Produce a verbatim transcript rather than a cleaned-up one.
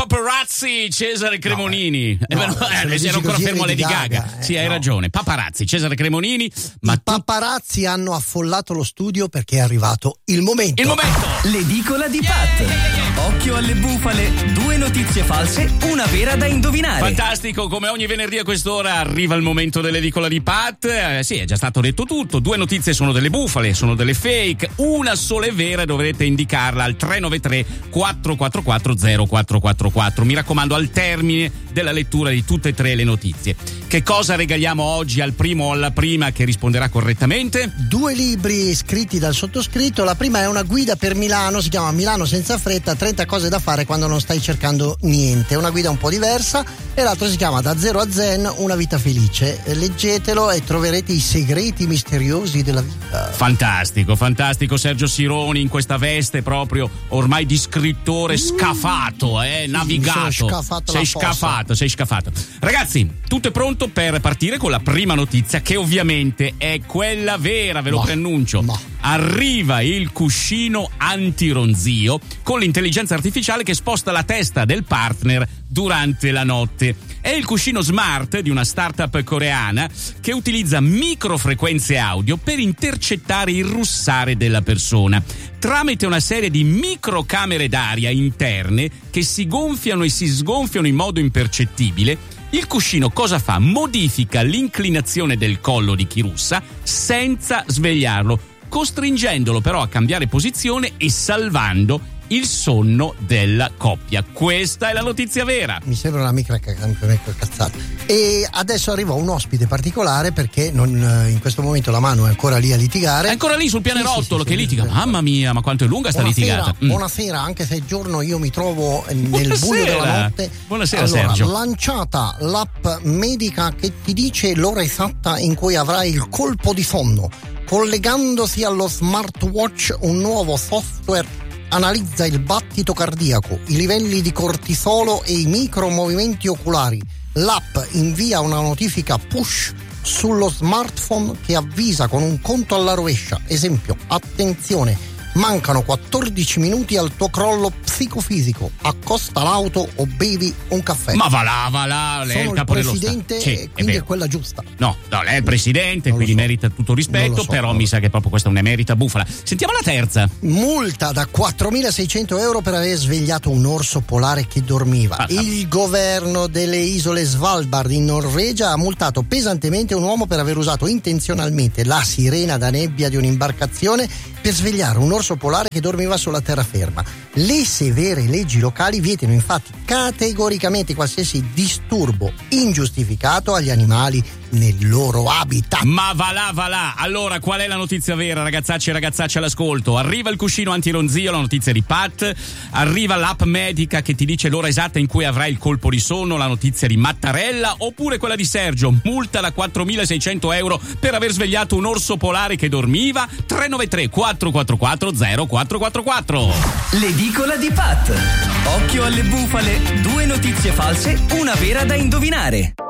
Paparazzi, Cesare Cremonini. No, eh, no, eh, se ero ancora così fermo a Lady Gaga. Gaga, eh, sì, hai no. ragione. Paparazzi, Cesare Cremonini. Ma I tu... paparazzi hanno affollato lo studio perché è arrivato il momento. Il momento! L'edicola di Pat. Occhio alle bufale, due notizie false, una vera da indovinare. Fantastico, come ogni venerdì a quest'ora arriva il momento dell'edicola di Pat. Eh, sì, è già stato detto tutto. Due notizie sono delle bufale, sono delle fake. Una sola è vera e dovrete indicarla al tre nove tre quattro quattro quattro zero quattro quattro quattro. Mi raccomando, al termine della lettura di tutte e tre le notizie. Che cosa regaliamo oggi al primo o alla prima che risponderà correttamente? Due libri scritti dal sottoscritto. La prima è una guida per Milano, si chiama Milano senza fretta, trenta cose da fare quando non stai cercando niente. È una guida un po' diversa. E l'altro si chiama Da zero a zen, una vita felice. Leggetelo e troverete i segreti misteriosi della vita. Fantastico, fantastico. Sergio Sironi in questa veste proprio ormai di scrittore scafato, eh, navigato. Sei scafato, sei scafato, sei scafato. Ragazzi, tutto è pronto per partire con la prima notizia, che ovviamente è quella vera, ve lo No, preannuncio. no. Arriva il cuscino antironzio con l'intelligenza artificiale che sposta la testa del partner durante la notte. È il cuscino smart di una startup coreana che utilizza microfrequenze audio per intercettare il russare della persona tramite una serie di microcamere d'aria interne che si gonfiano e si sgonfiano in modo impercettibile. Il cuscino cosa fa? Modifica l'inclinazione del collo di chi russa senza svegliarlo, costringendolo però a cambiare posizione e salvando il sonno della coppia. Questa è la notizia vera. Mi sembra una micro cazzata. E adesso arriva un ospite particolare perché non, in questo momento la mano è ancora lì a litigare. È ancora lì sul pianerottolo Sì, sì, sì, che sì, litiga. sì, sì. Mamma mia, ma quanto è lunga sta Buonasera, litigata. Mm. buonasera, anche se è giorno io mi trovo nel Buonasera. buio della notte. Buonasera, allora, Sergio. lanciata l'app medica che ti dice l'ora esatta in cui avrai il colpo di sonno. Collegandosi allo smartwatch, un nuovo software analizza il battito cardiaco, i livelli di cortisolo e i micromovimenti oculari. L'app invia una notifica push sullo smartphone che avvisa con un conto alla rovescia. Esempio, attenzione, mancano quattordici minuti al tuo crollo psicofisico, accosta l'auto o bevi un caffè. Ma va là, va là, lei è Sono il capo il dello presidente Stato. Sì, e quindi è, vero. quella giusta. No, no, lei è il presidente, Non lo quindi so. merita tutto Non rispetto, lo so, però non mi lo sa che proprio questa è un'emerita bufala. Sentiamo la terza. Multa da quattromilaseicento euro per aver svegliato un orso polare che dormiva. Ah, Il governo delle isole Svalbard in Norvegia ha multato pesantemente un uomo per aver usato intenzionalmente la sirena da nebbia di un'imbarcazione per svegliare un orso polare che dormiva sulla terraferma. Le severe leggi locali vietano infatti categoricamente qualsiasi disturbo ingiustificato agli animali nel loro habitat. Ma va là, va là. Allora, qual è la notizia vera, ragazzacci e ragazzacce all'ascolto? Arriva il cuscino antironzio, la notizia di Pat. Arriva l'app medica che ti dice l'ora esatta in cui avrai il colpo di sonno, la notizia di Mattarella. Oppure quella di Sergio, multa da quattromilaseicento euro per aver svegliato un orso polare che dormiva. Tre nove tre quattro quattro quattro zero quattro quattro quattro. L'edicola di Pat. Occhio alle bufale, due notizie false, una vera da indovinare.